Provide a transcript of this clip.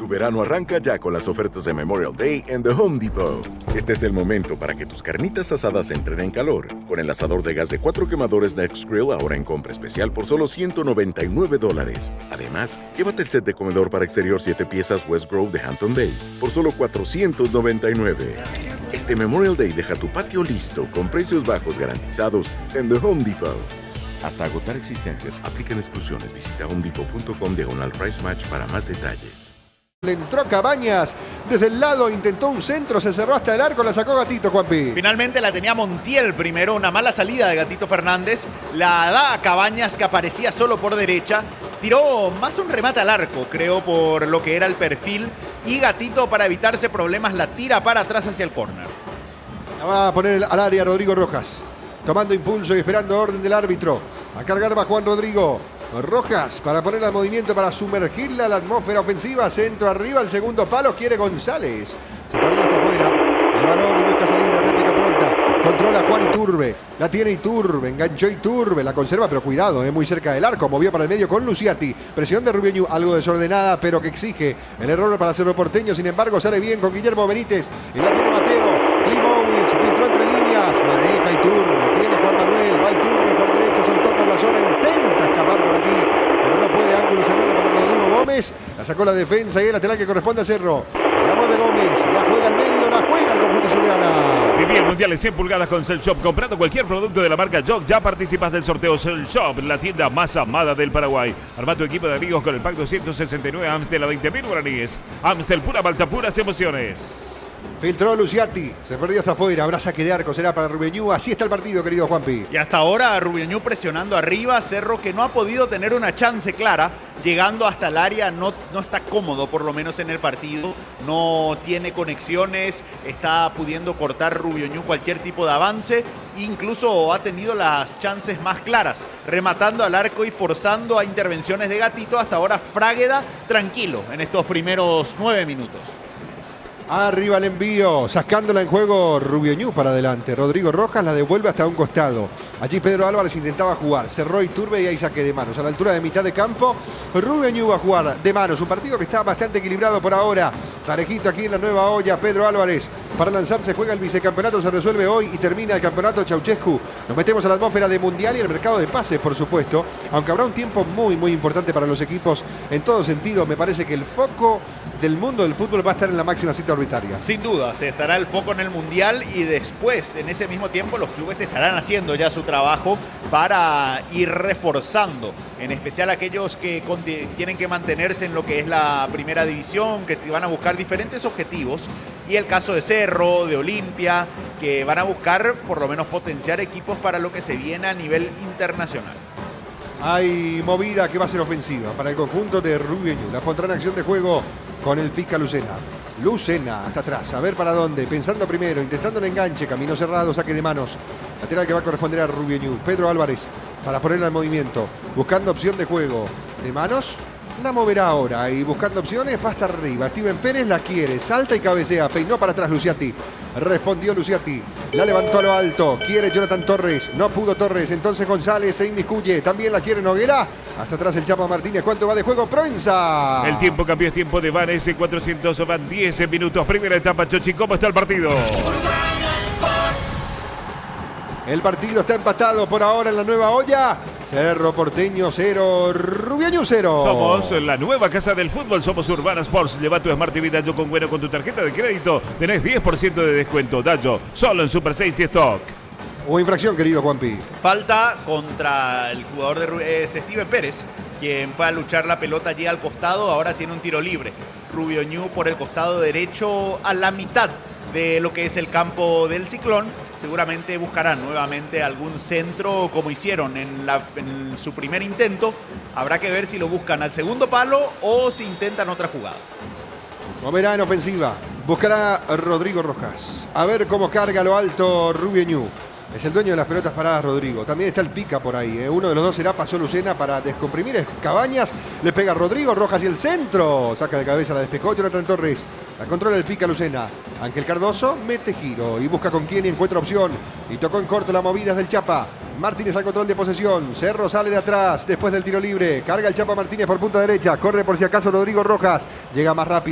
Tu verano arranca ya con las ofertas de Memorial Day en The Home Depot. Este es el momento para que tus carnitas asadas entren en calor. Con el asador de gas de 4 quemadores Next Grill ahora en compra especial por solo $199. Además, llévate el set de comedor para exterior 7 piezas West Grove de Hampton Bay por solo $499. Este Memorial Day deja tu patio listo con precios bajos garantizados en The Home Depot. Hasta agotar existencias, aplican exclusiones. Visita homedepot.com/price match para más detalles. Le entró Cabañas, desde el lado intentó un centro, se cerró hasta el arco, la sacó Gatito, Juanpi. Finalmente la tenía Montiel primero, una mala salida de Gatito Fernández, la da a Cabañas que aparecía solo por derecha, tiró más un remate al arco, creo, por lo que era el perfil, y Gatito, para evitarse problemas, la tira para atrás hacia el córner. La va a poner al área Rodrigo Rojas, tomando impulso y esperando orden del árbitro. A cargar va Juan Rodrigo Rojas para poner al movimiento, para sumergirla a la atmósfera ofensiva. Centro arriba, al segundo palo, quiere González. Se perdió hasta afuera. El balón y busca salida, réplica pronta. Controla Juan Iturbe. La tiene Iturbe, enganchó Iturbe, la conserva, pero cuidado, muy cerca del arco. Movió para el medio con Luciati. Presión de Rubio, algo desordenada, pero que exige el error para Cerro Porteño. Sin embargo, sale bien con Guillermo Benítez. Y la tiene Mateo. Clint Owens filtró entre líneas. Maneja Iturbe. Tiene Juan Manuel. Va Iturbe por derecha, soltó por la zona. Intenta escapar por aquí, pero no puede. Ángulo cerrado para Rodrigo Gómez. La sacó la defensa y el lateral que corresponde a Cerro. La mueve Gómez. La juega al medio. La juega el conjunto azulgrana. Viví el mundial en 100 pulgadas con Cell Shop. Comprando cualquier producto de la marca Jog, ya participas del sorteo. Cell Shop, la tienda más amada del Paraguay. Arma tu equipo de amigos con el pack 269 Amstel a 20.000 guaraníes. Amstel, pura malta, puras emociones. Filtró Luciati, se perdió hasta afuera. Habrá saque de arco, será para Rubiñú. Así está el partido, querido Juanpi. Y hasta ahora Rubiñú presionando arriba. Cerro, que no ha podido tener una chance clara, llegando hasta el área, no está cómodo por lo menos en el partido, no tiene conexiones, está pudiendo cortar Rubiñú cualquier tipo de avance, incluso ha tenido las chances más claras, rematando al arco y forzando a intervenciones de Gatito. Hasta ahora Frágueda tranquilo en estos primeros 9 minutos. Arriba el envío, sacándola en juego Rubiñú para adelante. Rodrigo Rojas la devuelve hasta un costado. Allí Pedro Álvarez intentaba jugar. Cerró Iturbe y ahí saque de manos. A la altura de mitad de campo, Rubiñú va a jugar de manos. Un partido que está bastante equilibrado por ahora. Parejito aquí en la nueva olla. Pedro Álvarez para lanzarse, juega el vicecampeonato. Se resuelve hoy y termina el campeonato Ceausescu. Nos metemos a la atmósfera de mundial y el mercado de pases, por supuesto. Aunque habrá un tiempo muy, muy importante para los equipos en todo sentido. Me parece que el foco del mundo del fútbol va a estar en la máxima cita orbitaria. Sin duda, se estará el foco en el Mundial y después, en ese mismo tiempo, los clubes estarán haciendo ya su trabajo para ir reforzando, en especial aquellos que tienen que mantenerse en lo que es la primera división, que van a buscar diferentes objetivos, y el caso de Cerro, de Olimpia, que van a buscar por lo menos potenciar equipos para lo que se viene a nivel internacional. Hay movida que va a ser ofensiva para el conjunto de Rubiñú. La pondrá en acción de juego con el Pica Lucena. Lucena hasta atrás, a ver para dónde. Pensando primero, intentando el enganche. Camino cerrado, saque de manos. Lateral que va a corresponder a Rubiñú. Pedro Álvarez para ponerla en movimiento. Buscando opción de juego. De manos, la moverá ahora. Y buscando opciones, va hasta arriba. Steven Pérez la quiere. Salta y cabecea. Peinó para atrás Luciati. Respondió Luciati. La levantó a lo alto. Quiere Jonathan Torres. No pudo Torres. Entonces González se inmiscuye. También la quiere Noguera. Hasta atrás el Chapa Martínez. ¿Cuánto va de juego? Proenza. El tiempo cambió, es tiempo de VAR. S400 van 10 minutos. Primera etapa, Chochi. ¿Cómo está el partido? El partido está empatado por ahora en la nueva olla. Cerro Porteño 0, Rubiñú 0. Somos la nueva casa del fútbol, somos Urbana Sports. Lleva tu Smart TV Dayo con Güero con tu tarjeta de crédito. Tenés 10% de descuento. Dayo, solo en Super 6 y Stock. Hubo infracción, querido Juanpi. Falta contra el jugador de Steven Pérez, quien fue a luchar la pelota allí al costado. Ahora tiene un tiro libre. Rubiñú por el costado derecho a la mitad de lo que es el campo del Ciclón. Seguramente buscarán nuevamente algún centro como hicieron en su primer intento. Habrá que ver si lo buscan al segundo palo o si intentan otra jugada. Moverá en ofensiva. Buscará a Rodrigo Rojas. A ver cómo carga a lo alto Rubiñú. Es el dueño de las pelotas paradas, Rodrigo. También está el Pica por ahí. Uno de los dos será Pasó Lucena para descomprimir. Cabañas. Le pega a Rodrigo Rojas y el centro. Saca de cabeza, la despejó Jonathan Torres. La controla el Pica Lucena. Ángel Cardoso mete giro y busca con quién y encuentra opción. Y tocó en corto la movida del Chapa. Martínez al control de posesión. Cerro sale de atrás después del tiro libre. Carga el Chapa Martínez por punta derecha. Corre por si acaso Rodrigo Rojas. Llega más rápido.